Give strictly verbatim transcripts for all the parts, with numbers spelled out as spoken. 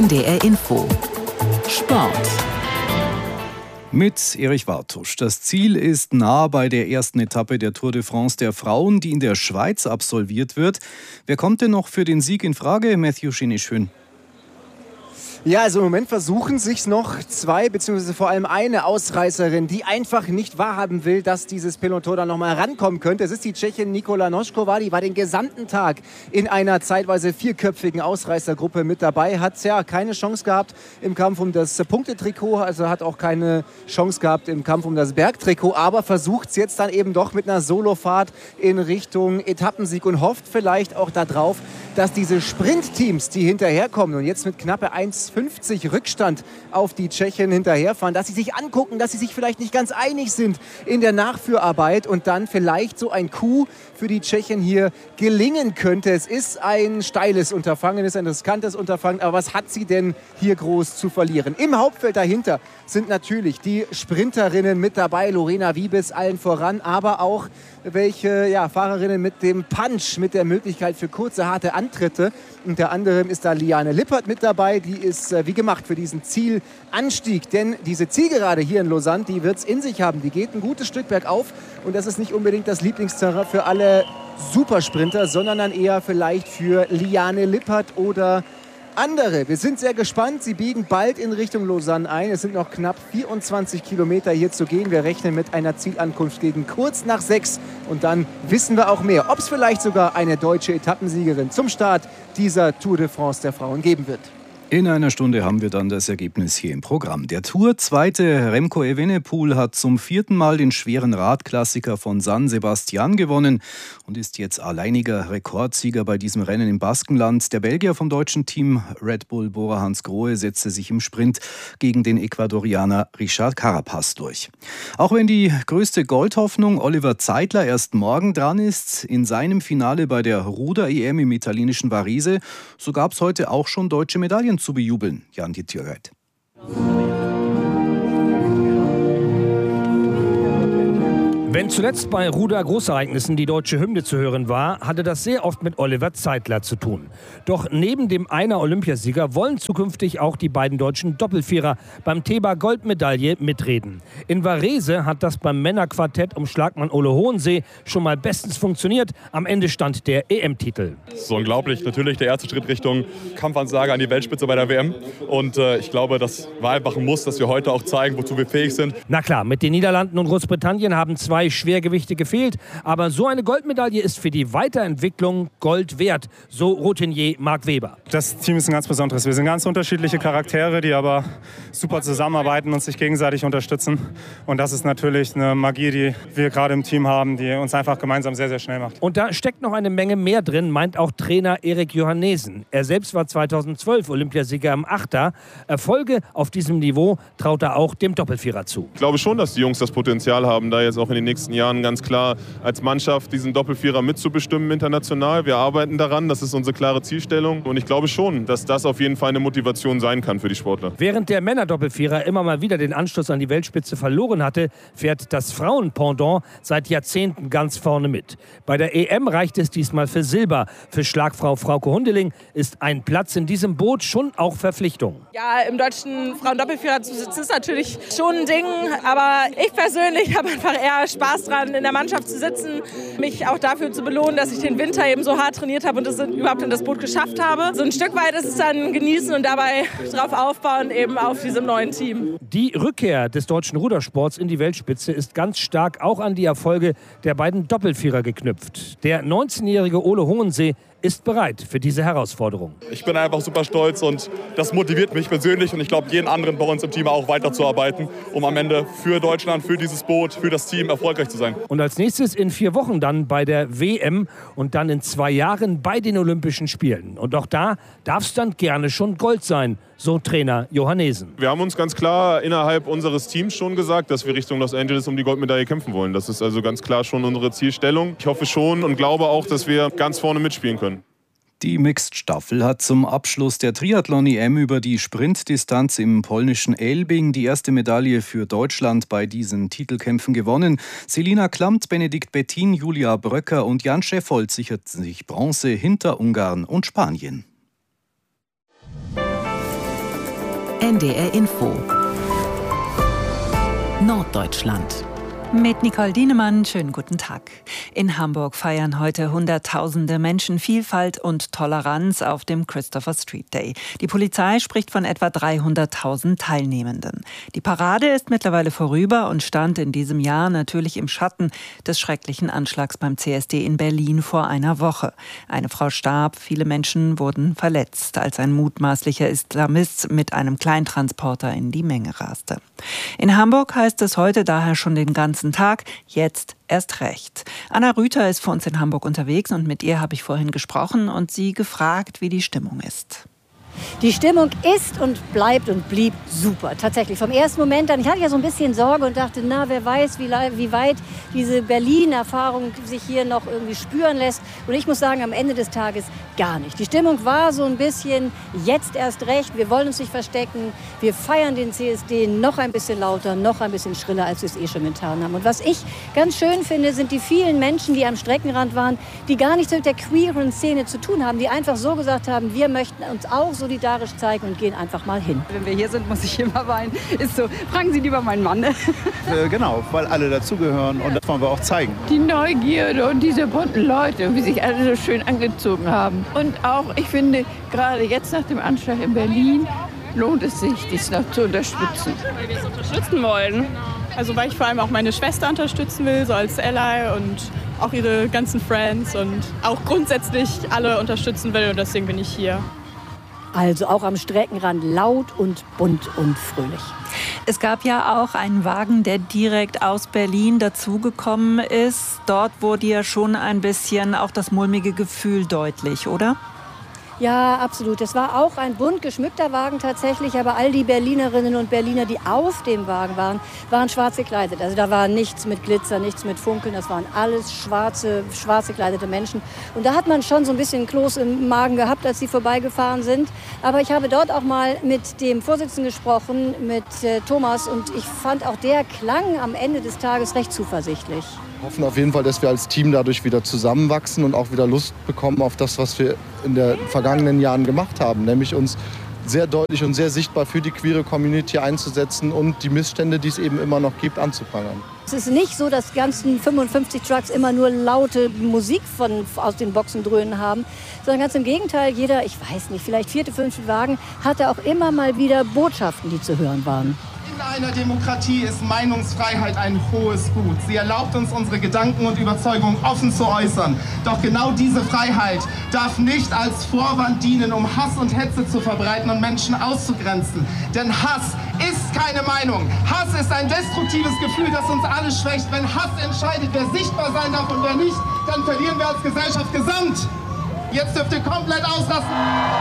N D R Info Sport mit Erich Wartusch. Das Ziel ist nah bei der ersten Etappe der Tour de France der Frauen, die in der Schweiz absolviert wird. Wer kommt denn noch für den Sieg in Frage? Matthew Schinischön. Ja, also im Moment versuchen sich noch zwei, beziehungsweise vor allem eine Ausreißerin, die einfach nicht wahrhaben will, dass dieses Peloton da nochmal rankommen könnte. Es ist die Tschechin Nikola Noskova, die war den gesamten Tag in einer zeitweise vierköpfigen Ausreißergruppe mit dabei, hat ja keine Chance gehabt im Kampf um das Punktetrikot, also hat auch keine Chance gehabt im Kampf um das Bergtrikot, aber versucht es jetzt dann eben doch mit einer Solofahrt in Richtung Etappensieg und hofft vielleicht auch darauf, dass diese Sprintteams, die hinterherkommen und jetzt mit knappe eins fünfzig Rückstand auf die Tschechen hinterherfahren, dass sie sich angucken, dass sie sich vielleicht nicht ganz einig sind in der Nachführarbeit und dann vielleicht so ein Coup für die Tschechen hier gelingen könnte. Es ist ein steiles Unterfangen, es ist ein riskantes Unterfangen, aber was hat sie denn hier groß zu verlieren? Im Hauptfeld dahinter sind natürlich die Sprinterinnen mit dabei, Lorena Wiebes allen voran, aber auch welche ja, Fahrerinnen mit dem Punch, mit der Möglichkeit für kurze, harte Antritte. Unter anderem ist da Liane Lippert mit dabei, die ist äh, wie gemacht für diesen Zielanstieg. Denn diese Zielgerade hier in Lausanne, die wird es in sich haben. Die geht ein gutes Stück bergauf und das ist nicht unbedingt das Lieblingsterrain für alle Supersprinter, sondern dann eher vielleicht für Liane Lippert oder andere. Wir sind sehr gespannt. Sie biegen bald in Richtung Lausanne ein. Es sind noch knapp vierundzwanzig Kilometer hier zu gehen. Wir rechnen mit einer Zielankunft gegen kurz nach sechs. Und dann wissen wir auch mehr, ob es vielleicht sogar eine deutsche Etappensiegerin zum Start dieser Tour de France der Frauen geben wird. In einer Stunde haben wir dann das Ergebnis hier im Programm. Der Tour-Zweite Remco Evenepoel hat zum vierten Mal den schweren Radklassiker von San Sebastian gewonnen und ist jetzt alleiniger Rekordsieger bei diesem Rennen im Baskenland. Der Belgier vom deutschen Team Red Bull Bora Hansgrohe setzte sich im Sprint gegen den Ecuadorianer Richard Carapaz durch. Auch wenn die größte Goldhoffnung Oliver Zeitler erst morgen dran ist, in seinem Finale bei der Ruder-E M im italienischen Varese, so gab es heute auch schon deutsche Medaillen zu bejubeln. Jan Dietjöreit. Wenn zuletzt bei Ruder-Großereignissen die deutsche Hymne zu hören war, hatte das sehr oft mit Oliver Zeitler zu tun. Doch neben dem einer Olympiasieger wollen zukünftig auch die beiden deutschen Doppelvierer beim Thema Goldmedaille mitreden. In Varese hat das beim Männerquartett um Schlagmann Ole Hohensee schon mal bestens funktioniert. Am Ende stand der E M-Titel. So unglaublich. Natürlich der erste Schritt Richtung Kampfansage an die Weltspitze bei der W M. Und äh, ich glaube, das war einfach ein Muss, dass wir heute auch zeigen, wozu wir fähig sind. Na klar, mit den Niederlanden und Großbritannien haben zwei Schwergewichte gefehlt, aber so eine Goldmedaille ist für die Weiterentwicklung Gold wert, so Routinier Marc Weber. Das Team ist ein ganz besonderes. Wir sind ganz unterschiedliche Charaktere, die aber super zusammenarbeiten und sich gegenseitig unterstützen. Und das ist natürlich eine Magie, die wir gerade im Team haben, die uns einfach gemeinsam sehr, sehr schnell macht. Und da steckt noch eine Menge mehr drin, meint auch Trainer Erik Johannesen. Er selbst war zweitausendzwölf Olympiasieger im Achter. Erfolge auf diesem Niveau traut er auch dem Doppelvierer zu. Ich glaube schon, dass die Jungs das Potenzial haben, da jetzt auch in den nächsten Jahren ganz klar als Mannschaft diesen Doppelvierer mitzubestimmen international. Wir arbeiten daran, das ist unsere klare Zielstellung. Und ich glaube schon, dass das auf jeden Fall eine Motivation sein kann für die Sportler. Während der Männerdoppelvierer immer mal wieder den Anschluss an die Weltspitze verloren hatte, fährt das Frauenpendant seit Jahrzehnten ganz vorne mit. Bei der E M reicht es diesmal für Silber. Für Schlagfrau Frauke Hundeling ist ein Platz in diesem Boot schon auch Verpflichtung. Ja, im deutschen Frauendoppelvierer zu sitzen ist natürlich schon ein Ding, aber ich persönlich habe einfach eher Spaß dran, in der Mannschaft zu sitzen, mich auch dafür zu belohnen, dass ich den Winter eben so hart trainiert habe und das überhaupt in das Boot geschafft habe. So ein Stück weit ist es dann genießen und dabei drauf aufbauen, eben auf diesem neuen Team. Die Rückkehr des deutschen Rudersports in die Weltspitze ist ganz stark auch an die Erfolge der beiden Doppelvierer geknüpft. Der neunzehnjährige Ole Hohensee ist bereit für diese Herausforderung. Ich bin einfach super stolz und das motiviert mich persönlich und ich glaube jeden anderen bei uns im Team auch weiterzuarbeiten, um am Ende für Deutschland, für dieses Boot, für das Team erfolgreich zu sein. Und als nächstes in vier Wochen dann bei der W M und dann in zwei Jahren bei den Olympischen Spielen. Und auch da darf es dann gerne schon Gold sein, so Trainer Johannesen. Wir haben uns ganz klar innerhalb unseres Teams schon gesagt, dass wir Richtung Los Angeles um die Goldmedaille kämpfen wollen. Das ist also ganz klar schon unsere Zielstellung. Ich hoffe schon und glaube auch, dass wir ganz vorne mitspielen können. Die Mixed-Staffel hat zum Abschluss der Triathlon-E M über die Sprintdistanz im polnischen Elbing die erste Medaille für Deutschland bei diesen Titelkämpfen gewonnen. Selina Klamt, Benedikt Bettin, Julia Bröcker und Jan Scheffold sicherten sich Bronze hinter Ungarn und Spanien. N D R Info Norddeutschland. Mit Nicole Dienemann, schönen guten Tag. In Hamburg feiern heute Hunderttausende Menschen Vielfalt und Toleranz auf dem Christopher Street Day. Die Polizei spricht von etwa dreihunderttausend Teilnehmenden. Die Parade ist mittlerweile vorüber und stand in diesem Jahr natürlich im Schatten des schrecklichen Anschlags beim C S D in Berlin vor einer Woche. Eine Frau starb, viele Menschen wurden verletzt, als ein mutmaßlicher Islamist mit einem Kleintransporter in die Menge raste. In Hamburg heißt es heute daher schon den ganzen Tag, jetzt erst recht. Anna Rüther ist für uns in Hamburg unterwegs und mit ihr habe ich vorhin gesprochen und sie gefragt, wie die Stimmung ist. Die Stimmung ist und bleibt und blieb super. Tatsächlich. Vom ersten Moment an. Ich hatte ja so ein bisschen Sorge und dachte, na, wer weiß, wie, wie weit diese Berlin-Erfahrung sich hier noch irgendwie spüren lässt. Und ich muss sagen, am Ende des Tages gar nicht. Die Stimmung war so ein bisschen, jetzt erst recht. Wir wollen uns nicht verstecken. Wir feiern den C S D noch ein bisschen lauter, noch ein bisschen schriller, als wir es eh schon getan haben. Und was ich ganz schön finde, sind die vielen Menschen, die am Streckenrand waren, die gar nichts mit der queeren Szene zu tun haben, die einfach so gesagt haben, wir möchten uns auch so solidarisch zeigen und gehen einfach mal hin. Wenn wir hier sind, muss ich immer weinen. Ist so, fragen Sie lieber meinen Mann. Äh, genau, weil alle dazugehören und das wollen wir auch zeigen. Die Neugierde und diese bunten Leute, wie sich alle so schön angezogen haben. Und auch, ich finde, gerade jetzt nach dem Anschlag in Berlin lohnt es sich, dies noch zu unterstützen. Weil wir es unterstützen wollen. Also weil ich vor allem auch meine Schwester unterstützen will, so als Ally und auch ihre ganzen Friends und auch grundsätzlich alle unterstützen will und deswegen bin ich hier. Also auch am Streckenrand laut und bunt und fröhlich. Es gab ja auch einen Wagen, der direkt aus Berlin dazugekommen ist. Dort wurde ja schon ein bisschen auch das mulmige Gefühl deutlich, oder? Ja, absolut. Es war auch ein bunt geschmückter Wagen tatsächlich, aber all die Berlinerinnen und Berliner, die auf dem Wagen waren, waren schwarz gekleidet. Also da war nichts mit Glitzer, nichts mit Funkeln, das waren alles schwarze, schwarz gekleidete Menschen. Und da hat man schon so ein bisschen Kloß im Magen gehabt, als sie vorbeigefahren sind. Aber ich habe dort auch mal mit dem Vorsitzenden gesprochen, mit äh, Thomas, und ich fand auch der klang am Ende des Tages recht zuversichtlich. Wir hoffen auf jeden Fall, dass wir als Team dadurch wieder zusammenwachsen und auch wieder Lust bekommen auf das, was wir in den vergangenen Jahren gemacht haben, nämlich uns sehr deutlich und sehr sichtbar für die queere Community einzusetzen und die Missstände, die es eben immer noch gibt, anzuprangern. Es ist nicht so, dass die ganzen fünfundfünfzig Trucks immer nur laute Musik von, aus den Boxen dröhnen haben, sondern ganz im Gegenteil, jeder, ich weiß nicht, vielleicht vierte, fünfte Wagen, hatte auch immer mal wieder Botschaften, die zu hören waren. In einer Demokratie ist Meinungsfreiheit ein hohes Gut. Sie erlaubt uns, unsere Gedanken und Überzeugungen offen zu äußern. Doch genau diese Freiheit darf nicht als Vorwand dienen, um Hass und Hetze zu verbreiten und Menschen auszugrenzen. Denn Hass ist keine Meinung. Hass ist ein destruktives Gefühl, das uns alle schwächt. Wenn Hass entscheidet, wer sichtbar sein darf und wer nicht, dann verlieren wir als Gesellschaft gesamt. Jetzt dürft ihr komplett ausrasten.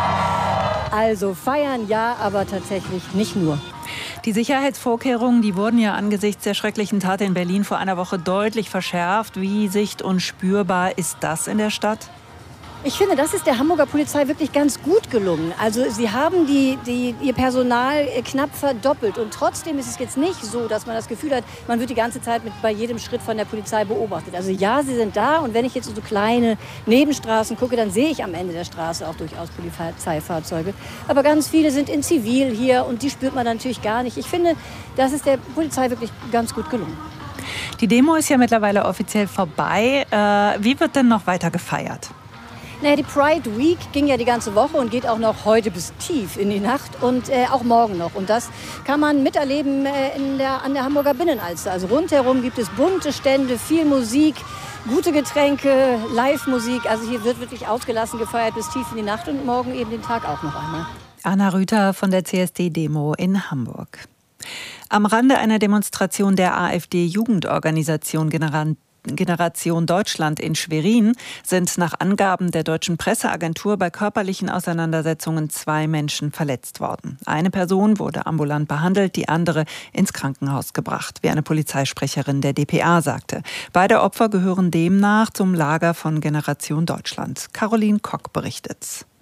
Also feiern ja, aber tatsächlich nicht nur. Die Sicherheitsvorkehrungen, die wurden ja angesichts der schrecklichen Tat in Berlin vor einer Woche deutlich verschärft. Wie sicht- und spürbar ist das in der Stadt? Ich finde, das ist der Hamburger Polizei wirklich ganz gut gelungen. Also sie haben die, die, ihr Personal knapp verdoppelt. Und trotzdem ist es jetzt nicht so, dass man das Gefühl hat, man wird die ganze Zeit mit, bei jedem Schritt von der Polizei beobachtet. Also ja, sie sind da. Und wenn ich jetzt so kleine Nebenstraßen gucke, dann sehe ich am Ende der Straße auch durchaus Polizeifahrzeuge. Aber ganz viele sind in Zivil hier und die spürt man natürlich gar nicht. Ich finde, das ist der Polizei wirklich ganz gut gelungen. Die Demo ist ja mittlerweile offiziell vorbei. Äh, wie wird denn noch weiter gefeiert? Naja, die Pride Week ging ja die ganze Woche und geht auch noch heute bis tief in die Nacht und äh, auch morgen noch. Und das kann man miterleben äh, in der, an der Hamburger Binnenalster. Also rundherum gibt es bunte Stände, viel Musik, gute Getränke, Live-Musik. Also hier wird wirklich ausgelassen gefeiert bis tief in die Nacht und morgen eben den Tag auch noch einmal. Anna Rüther von der C S D-Demo in Hamburg. Am Rande einer Demonstration der AfD-Jugendorganisation Generation Deutschland in Schwerin sind nach Angaben der deutschen Presseagentur bei körperlichen Auseinandersetzungen zwei Menschen verletzt worden. Eine Person wurde ambulant behandelt, die andere ins Krankenhaus gebracht, wie eine Polizeisprecherin der D P A sagte. Beide Opfer gehören demnach zum Lager von Generation Deutschland. Caroline Kock berichtet.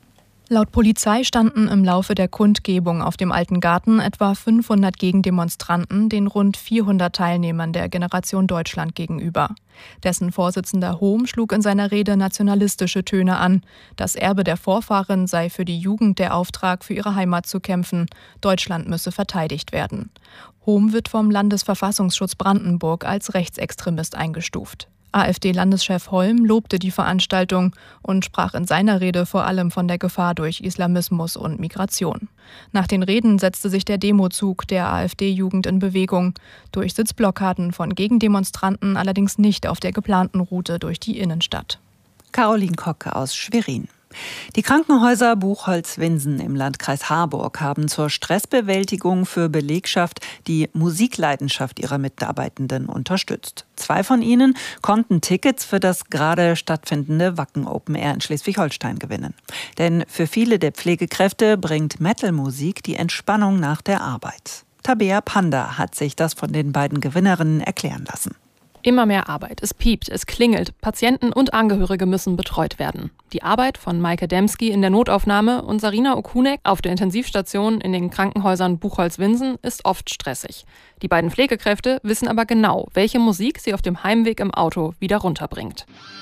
Laut Polizei standen im Laufe der Kundgebung auf dem Alten Garten etwa fünfhundert Gegendemonstranten den rund vierhundert Teilnehmern der Generation Deutschland gegenüber. Dessen Vorsitzender Hohm schlug in seiner Rede nationalistische Töne an. Das Erbe der Vorfahren sei für die Jugend der Auftrag, für ihre Heimat zu kämpfen. Deutschland müsse verteidigt werden. Hohm wird vom Landesverfassungsschutz Brandenburg als rechtsextremist eingestuft. AfD-Landeschef Holm lobte die Veranstaltung und sprach in seiner Rede vor allem von der Gefahr durch Islamismus und Migration. Nach den Reden setzte sich der Demozug der AfD-Jugend in Bewegung, durch Sitzblockaden von Gegendemonstranten allerdings nicht auf der geplanten Route durch die Innenstadt. Caroline Kocke aus Schwerin. Die Krankenhäuser Buchholz-Winsen im Landkreis Harburg haben zur Stressbewältigung für Belegschaft die Musikleidenschaft ihrer Mitarbeitenden unterstützt. Zwei von ihnen konnten Tickets für das gerade stattfindende Wacken Open Air in Schleswig-Holstein gewinnen. Denn für viele der Pflegekräfte bringt Metal-Musik die Entspannung nach der Arbeit. Tabea Panda hat sich das von den beiden Gewinnerinnen erklären lassen. Immer mehr Arbeit. Es piept, es klingelt. Patienten und Angehörige müssen betreut werden. Die Arbeit von Maike Demski in der Notaufnahme und Sarina Okunek auf der Intensivstation in den Krankenhäusern Buchholz-Winsen ist oft stressig. Die beiden Pflegekräfte wissen aber genau, welche Musik sie auf dem Heimweg im Auto wieder runterbringt.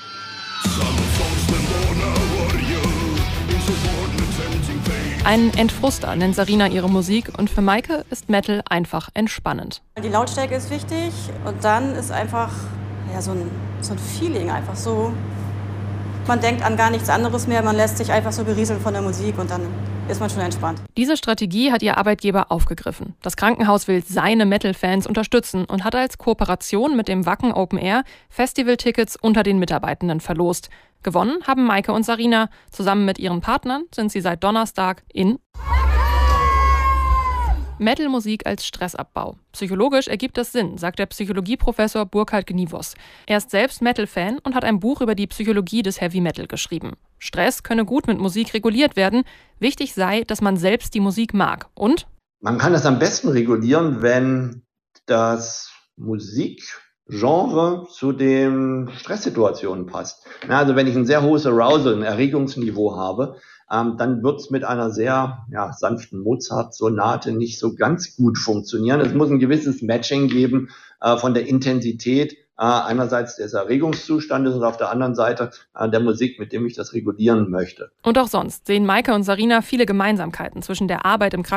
Ein Entfruster nennt Sarina ihre Musik und für Maike ist Metal einfach entspannend. Die Lautstärke ist wichtig und dann ist einfach ja, so, ein, so ein Feeling einfach so. Man denkt an gar nichts anderes mehr, man lässt sich einfach so berieseln von der Musik und dann ist man schon entspannt. Diese Strategie hat ihr Arbeitgeber aufgegriffen. Das Krankenhaus will seine Metal-Fans unterstützen und hat als Kooperation mit dem Wacken Open Air Festival-Tickets unter den Mitarbeitenden verlost. Gewonnen haben Maike und Sarina. Zusammen mit ihren Partnern sind sie seit Donnerstag in Metal-Musik als Stressabbau. Psychologisch ergibt das Sinn, sagt der Psychologieprofessor Burkhard Gnivos. Er ist selbst Metal-Fan und hat ein Buch über die Psychologie des Heavy Metal geschrieben. Stress könne gut mit Musik reguliert werden. Wichtig sei, dass man selbst die Musik mag. Und? Man kann das am besten regulieren, wenn das Musikgenre zu den Stresssituationen passt. Also wenn ich ein sehr hohes Arousal, ein Erregungsniveau habe, Ähm, dann wird es mit einer sehr ja, sanften Mozart-Sonate nicht so ganz gut funktionieren. Es muss ein gewisses Matching geben äh, von der Intensität äh, einerseits des Erregungszustandes und auf der anderen Seite äh, der Musik, mit dem ich das regulieren möchte. Und auch sonst sehen Maike und Sarina viele Gemeinsamkeiten zwischen der Arbeit im Krankenhaus